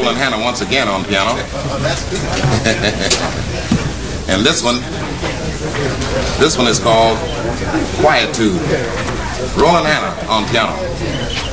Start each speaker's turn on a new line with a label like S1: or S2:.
S1: Roland Hanna once again on piano. And this one is called Quietude. Roland Hanna on piano.